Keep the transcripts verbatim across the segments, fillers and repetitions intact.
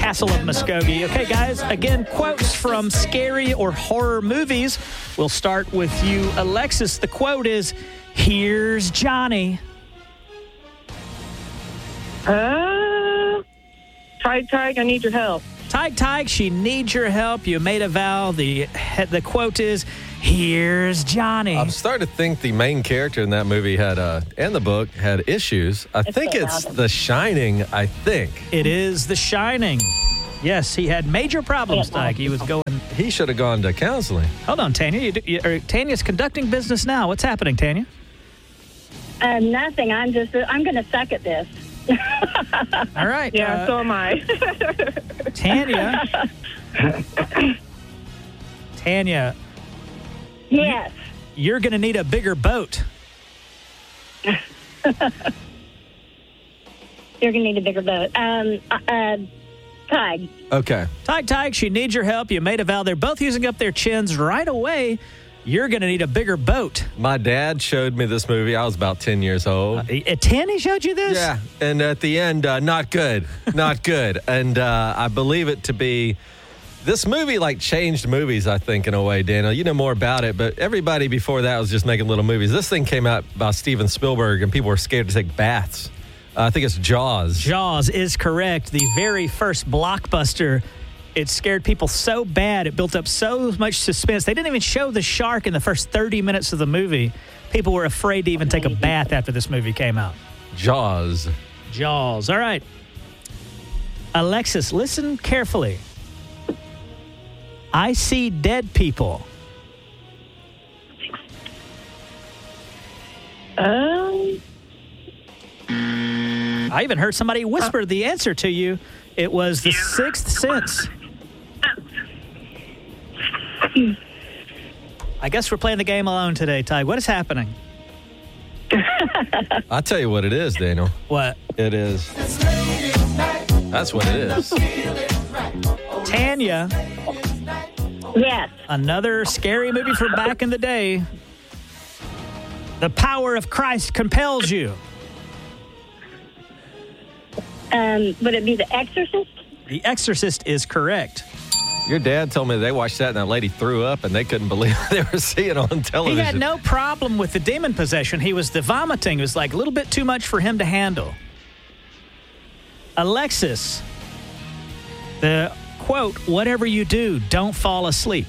Castle of Muskogee. Okay, guys, again, quotes from scary or horror movies. We'll start with you, Alexis. The quote is, "Here's Johnny." Uh, Tig, Tig, I need your help. Tig, Tig, she needs your help. You made a vow. The, the quote is, "Here's Johnny." I'm starting to think the main character in that movie had, uh, and the book, had issues. I It's think so it's loud. The Shining, I think. It is The Shining. Yes, he had major problems, Tig. He was going... He should have gone to counseling. Hold on, Tanya. You, do- you, or, Tanya's conducting business now. What's happening, Tanya? Uh, nothing. I'm just, I'm going to suck at this. All right. Yeah, uh, so am I. Tanya. Tanya, Yes. you're going to need a bigger boat. You're going to need a bigger boat. Um, uh, Tig. Okay. Tig, Tig, she needs your help. You made a vow. They're both using up their chins right away. You're going to need a bigger boat. My dad showed me this movie. I was about ten years old. At ten, he showed you this? Yeah, and at the end, uh, not good, not good. And uh, I believe it to be, this movie like changed movies, I think, in a way, Daniel. You know more about it, but everybody before that was just making little movies. This thing came out by Steven Spielberg, and people were scared to take baths. Uh, I think it's Jaws. Jaws is correct. The very first blockbuster. It scared people so bad. It built up so much suspense. They didn't even show the shark in the first thirty minutes of the movie. People were afraid to even take a bath after this movie came out. Jaws. Jaws. All right. Alexis, listen carefully. I see dead people. Um, I even heard somebody whisper the answer to you. It was The Sixth Sense. I guess we're playing the game alone today, Ty. What is happening? I'll tell you what it is, Daniel. What? It is. That's what it is. Tanya, Yes. another scary movie from back in the day. The power of Christ compels you. Um, would it be The Exorcist? The Exorcist is correct. Your dad told me they watched that and that lady threw up and they couldn't believe they were seeing it on He television. had no problem with the demon possession. He was the vomiting. It was like a little bit too much for him to handle. Alexis, the quote, "Whatever you do, don't fall asleep."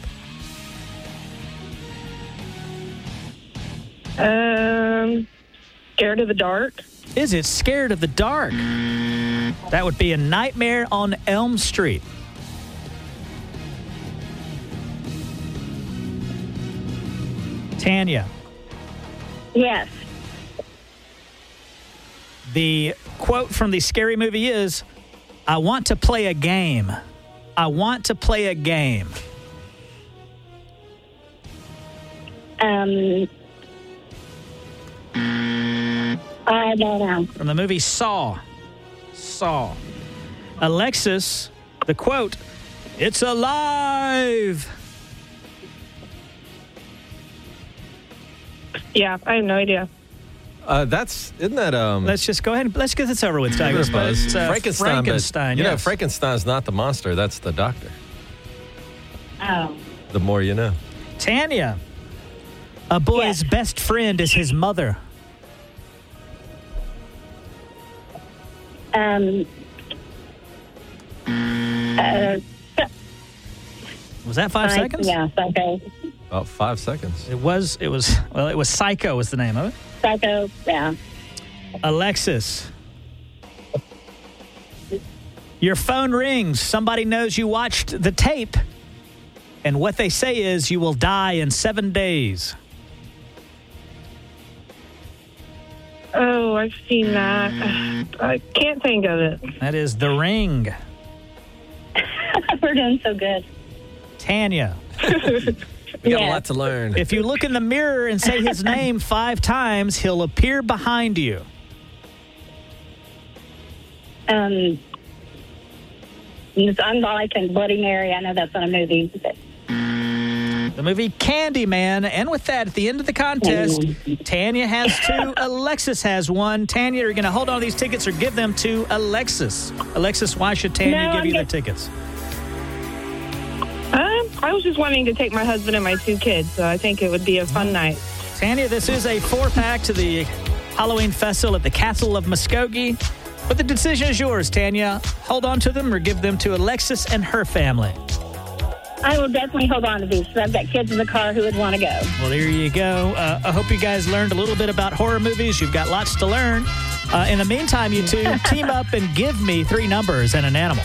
um, scared of the dark. Is it scared of the dark? That would be A Nightmare on Elm Street. Tanya, Yes. the quote from the scary movie is, "I want to play a game. I want to play a game." Um, I don't know. From the movie Saw. Saw. Alexis, the quote, "It's alive." Yeah, I have no idea. Uh, that's, isn't that, um... Let's just go ahead and let's get this over with, Tiger. Give it a buzz. It's, uh, Frankenstein, but, Frankenstein, you know, yes. Frankenstein's not the monster. That's the doctor. Oh. The more you know. Tanya, a boy's Yes. best friend is his mother. Um, uh, Was that five I- seconds? Yeah, Psycho. About five seconds. It was, it was, well, it was Psycho was the name of it. Psycho, yeah. Alexis, your phone rings. Somebody knows you watched the tape. And what they say is you will die in seven days. Oh, I've seen that. I can't think of it. That is The Ring. We're doing so good. Tanya, We got a Yeah. lot to learn. if you look in the mirror and say his name five times, he'll appear behind you. Um, it's Unlike and Bloody Mary. I know that's not a movie. But The The movie Candyman. And with that, at the end of the contest, Tanya has two, Alexis has one. Tanya, are you going to hold on to these tickets or give them to Alexis? Alexis, why should Tanya No, give I'm you get- the tickets? Um, I was just wanting to take my husband and my two kids, so I think it would be a fun night. Tanya, this is a four-pack to the Halloween Festival at the Castle of Muskogee. But the decision is yours, Tanya. Hold on to them or give them to Alexis and her family. I will definitely hold on to these because I've got kids in the car who would want to go. Well, there you go. Uh, I hope you guys learned a little bit about horror movies. You've got lots to learn. Uh, in the meantime, you two team up and give me three numbers and an animal.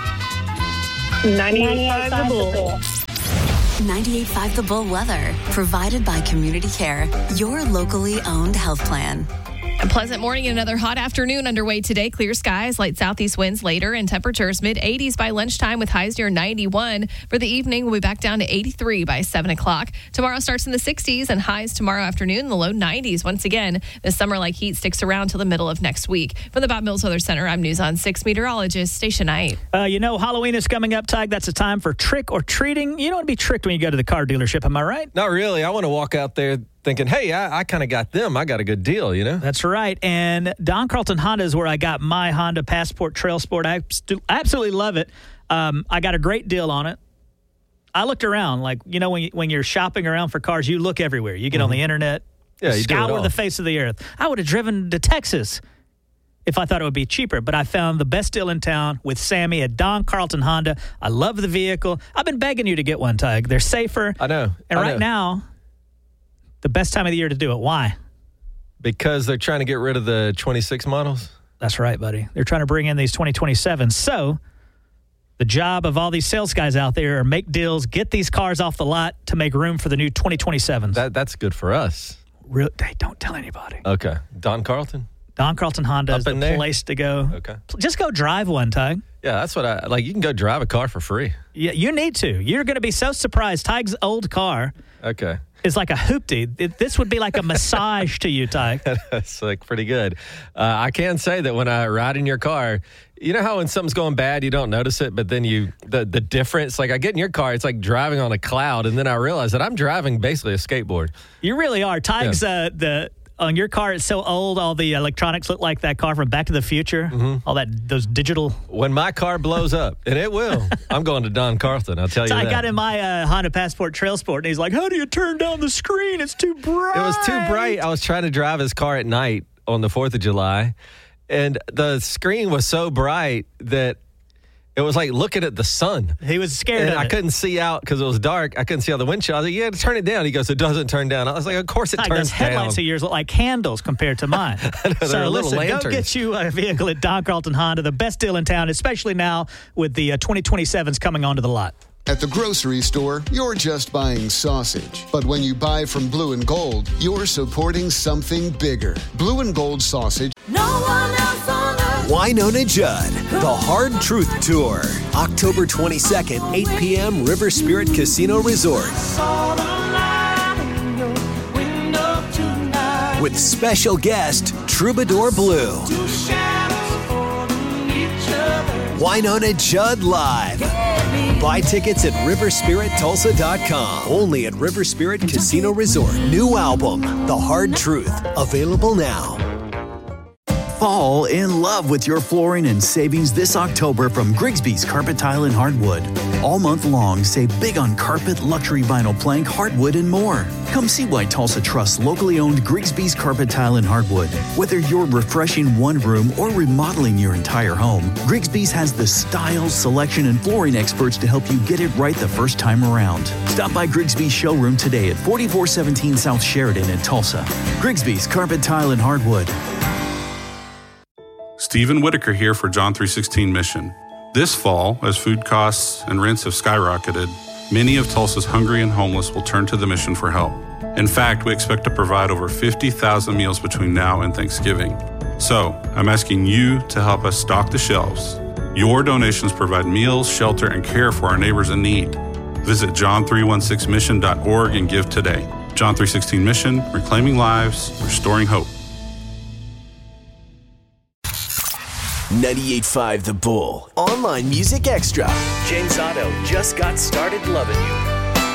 ninety-eight point five The Bull. ninety-eight point five The Bull weather, provided by Community Care, your locally owned health plan. A pleasant morning and another hot afternoon underway today. Clear skies, light southeast winds later, and temperatures mid eighties by lunchtime with highs near ninety-one. For the evening, we'll be back down to eighty-three by seven o'clock. Tomorrow starts in the sixties and highs tomorrow afternoon in the low nineties. Once again, this summer-like heat sticks around till the middle of next week. From the Bob Mills Weather Center, I'm News on six meteorologist Stacia Knight. Uh, you know, Halloween is coming up, Tig. That's a time for trick or treating. You don't want to be tricked when you go to the car dealership. Am I right? Not really. I want to walk out there thinking, hey, I, I kind of got them. I got a good deal, you know? That's right. And Don Carlton Honda is where I got my Honda Passport Trail Sport. I stu- absolutely love it. Um, I got a great deal on it. I looked around. Like, you know, when, you, when you're shopping around for cars, you look everywhere. You get mm-hmm. on the internet, yeah, you do it scour all. the face of the earth. I would have driven to Texas if I thought it would be cheaper, but I found the best deal in town with Sammy at Don Carlton Honda. I love the vehicle. I've been begging you to get one, Tig. They're safer. I know. And I right know. now, the best time of the year to do it. Why? Because they're trying to get rid of the twenty-six models? That's right, buddy. They're trying to bring in these twenty twenty-sevens. So the job of all these sales guys out there are make deals, get these cars off the lot to make room for the new twenty twenty-sevens. That, that's good for us. Real, hey, don't tell anybody. Okay. Don Carlton? Don Carlton Honda Up is the in there? place to go. Okay. Just go drive one, Tig. Yeah, that's what I like. You can go drive a car for free. Yeah, you need to. You're going to be so surprised. Tig's old car Okay. is like a hoopty. It, this would be like a massage to you, Tig. That's like pretty good. Uh, I can say that when I ride in your car, you know how when something's going bad, you don't notice it, but then you, the, the difference, like I get in your car, it's like driving on a cloud, and then I realize that I'm driving basically a skateboard. You really are. Tig's, Yeah. uh, the on your car, it's so old, all the electronics look like that car from Back to the Future. Mm-hmm. All that, those digital. When my car blows up, and it will, I'm going to Don Carlton, I'll tell you So that. I got in my uh, Honda Passport Trail Sport, and he's like, how do you turn down the screen? It's too bright. It was too bright. I was trying to drive his car at night on the fourth of July, and the screen was so bright that it was like looking at the sun. He was scared And of I it. couldn't see out because it was dark. I couldn't see out the windshield. I was like, yeah, turn it down. He goes, it doesn't turn down. I was like, of course it Tig, turns those headlights down. of yours look like candles compared to mine. know, they're so little listen, lanterns. go get you a vehicle at Don Carlton Honda, the best deal in town, especially now with the uh, twenty twenty-sevens coming onto the lot. At the grocery store, you're just buying sausage. But when you buy from Blue and Gold, you're supporting something bigger. Blue and Gold sausage. No one else on earth. Wynonna Judd, The Hard Truth Tour. October twenty-second, eight p.m., River Spirit Casino Resort. With special guest, Troubadour Blue. Wynonna Judd Live. Buy tickets at river spirit tulsa dot com. Only at River Spirit Casino Resort. New album, The Hard Truth. Available now. Fall in love with your flooring and savings this October from Grigsby's Carpet Tile and Hardwood. All month long, save big on carpet, luxury vinyl plank, hardwood, and more. Come see why Tulsa trusts locally owned Grigsby's Carpet Tile and Hardwood. Whether you're refreshing one room or remodeling your entire home, Grigsby's has the style, selection, and flooring experts to help you get it right the first time around. Stop by Grigsby's showroom today at forty-four seventeen South Sheridan in Tulsa. Grigsby's Carpet Tile and Hardwood. Stephen Whitaker here for John three sixteen Mission. This fall, as food costs and rents have skyrocketed, many of Tulsa's hungry and homeless will turn to the mission for help. In fact, we expect to provide over fifty thousand meals between now and Thanksgiving. So, I'm asking you to help us stock the shelves. Your donations provide meals, shelter, and care for our neighbors in need. Visit john three sixteen mission dot org and give today. John three sixteen Mission, reclaiming lives, restoring hope. ninety-eight point five The Bull. Online Music Extra. James Otto just got started loving you.